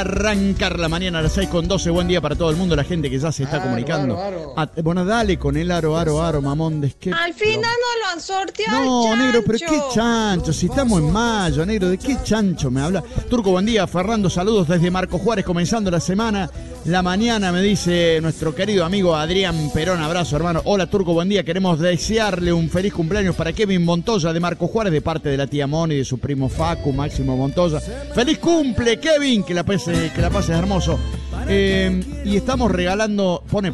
Arrancar la mañana a las 6:12. Buen día para todo el mundo, la gente que ya se está comunicando. Bueno, dale con el aro, mamón. Al final no lo han sorteado. No, chancho. negro, pero qué chancho. Si estamos en mayo, negro, ¿de qué chancho me habla? Turco, buen día. Fernando, saludos desde Marco Juárez, comenzando la semana. La mañana, me dice nuestro querido amigo Adrián Perón. Abrazo, hermano. Hola, Turco, buen día. Queremos desearle un feliz cumpleaños para Kevin Montoya de Marco Juárez, de parte de la tía Moni y de su primo Facu, Máximo Montoya. ¡Feliz cumple, Kevin! Que la pases hermoso. Y estamos regalando, pone